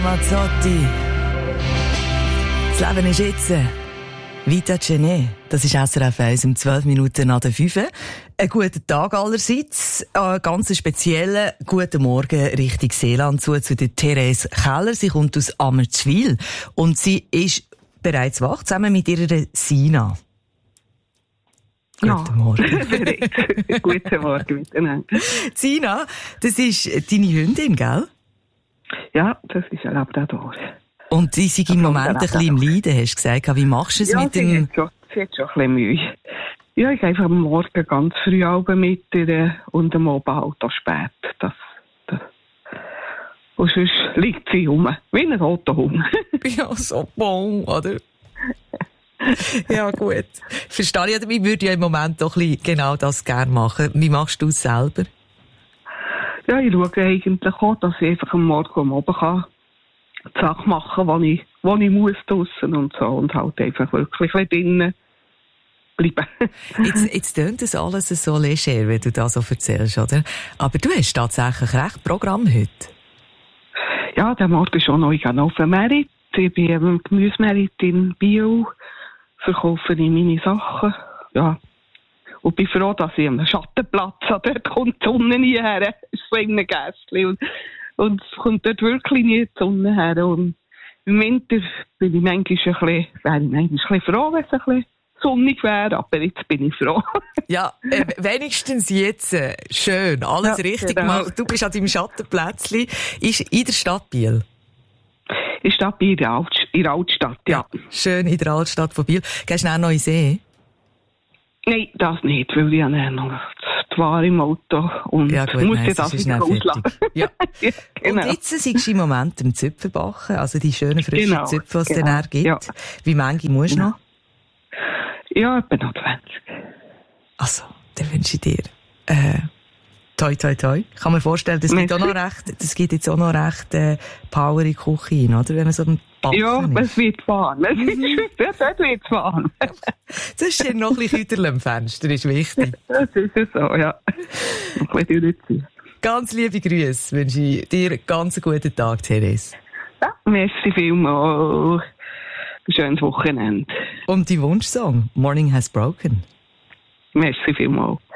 Mazzotti. Das Leben ist jetzt. Vita Cene. Das ist SRF 1 um 12 Minuten nach der 5. Einen guten Tag allerseits. Einen ganz speziellen guten Morgen Richtung Seeland zu der Therese Keller. Sie kommt aus Ammertswil und sie ist bereits wach, zusammen mit ihrer Sina. Guten Morgen. Guten Morgen miteinander. Sina, das ist deine Hündin, gell? Ja, das ist ein Labrador. Und sie sind im Moment ein bisschen im Leiden, hast du gesagt. Wie machst du es mit dem... Sie hat schon ein bisschen Mühe. Ja, ich gehe einfach am Morgen ganz früh mit ihr und am Abend halt auch spät. Und sonst liegt sie rum, wie ein roter Hund. Ja, so bon, oder? Ja, gut. Verstehe ich. Ich würde ja im Moment doch ein bisschen genau das gerne machen. Wie machst du es selber? Ja, ich schaue eigentlich auch, dass ich einfach am Morgen am Abend kann die Sachen machen, die ich muss draussen und so. Und halt einfach wirklich drinnen bleiben. Jetzt tönt das alles so leger, wenn du das so erzählst, oder? Aber du hast tatsächlich recht Programm heute. Ja, der Morgen schon noch. Ich gehe noch auf den Merit. Ich bin am Gemüsemerit in Biel. Verkaufe ich meine Sachen. Ja. Und bin froh, dass ich am Schattenplatz habe. Dort kommt die Sonne nie her. Es ist so in einem Gässchen. Und es kommt dort wirklich nie die Sonne her. Und im Winter bin ich wäre ich manchmal ein bisschen froh, wenn es ein bisschen sonnig wäre. Aber jetzt bin ich froh. Ja, wenigstens jetzt. Schön. Alles ja, richtig gemacht. Du bist an deinem Schattenplätzchen. Ist in der Stadt Biel. In der Stadt Biel, in der Altstadt, ja. Schön in der Altstadt von Biel. Gehst du auch noch in den See? Nein, das nicht, weil ich habe noch die Ware im Auto und ja, gut, muss das wieder ausladen. Ja. Ja, genau. Und jetzt siehst du im Moment im Zöpfenbachen, also die schönen frischen Zöpfe, die es dann gibt. Ja. Wie viele musst du noch? Ja, etwa noch 20. Also, dann wünsche ich dir toi, toi, toi. Ich kann mir vorstellen, das gibt jetzt auch noch recht Power in die Küche rein, oder? Wenn man so ein Backen ja, es wird fahren. Das ist ja noch ein bisschen Küterl am Fenster, ist wichtig. Das ist so, ja. Ganz liebe Grüße wünsche ich dir ganz einen guten Tag, Therese. Ja, merci vielmals. Ein schönes Wochenende. Und die Wunschsong, Morning Has Broken. Merci vielmals.